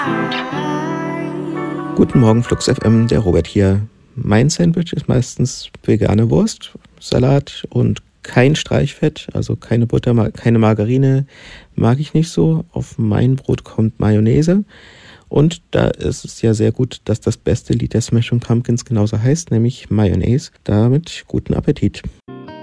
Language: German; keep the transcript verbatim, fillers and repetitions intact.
Guten Morgen, Flux F M, der Robert hier. Mein Sandwich ist meistens vegane Wurst, Salat und kein Streichfett, also keine Butter, ma- keine Margarine, mag ich nicht so. Auf mein Brot kommt Mayonnaise. Und da ist es ja sehr gut, dass das beste Lied der Smashing Pumpkins genauso heißt, nämlich Mayonnaise. Damit guten Appetit.